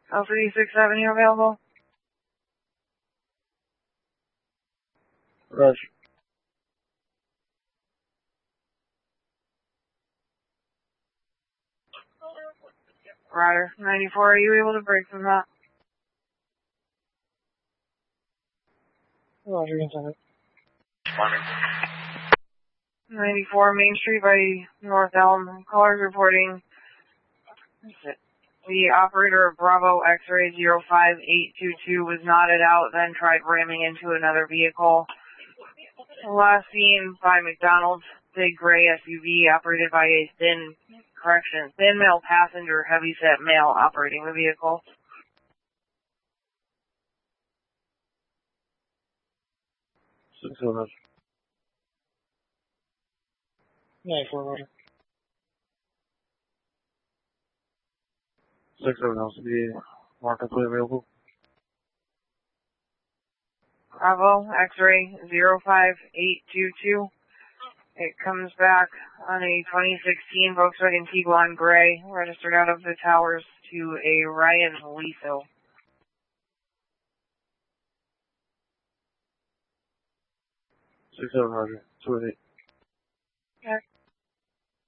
L36 Avenue available? Roger. Roger. 94, are you able to break from that? Roger, you can send it. 94 Main Street by North Elm. Callers reporting the operator of Bravo X-ray 05822 was knotted out, then tried ramming into another vehicle. Last seen by McDonald's, big gray SUV operated by a thin male passenger, heavyset male operating the vehicle. 60, Roger. 94, Roger. 60 knows to be markedly available. Bravo X-ray 05822. It comes back on a 2016 Volkswagen Tiguan Gray, registered out of the towers to a Ryan Liso. 60, Roger. 288.